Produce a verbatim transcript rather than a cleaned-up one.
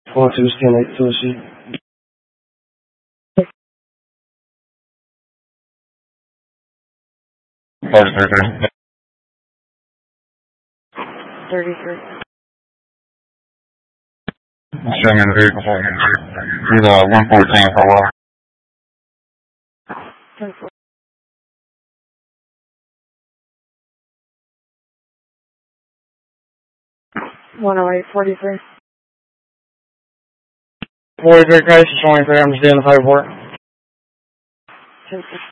four two ten eight two C. thirty-three. thirty-three. Show me the vehicle for me. He's uh, one fourteen for a while. ten four. one oh eight forty-three. forty-three Crisis twenty-three, I'm just doing the paperwork. ten six.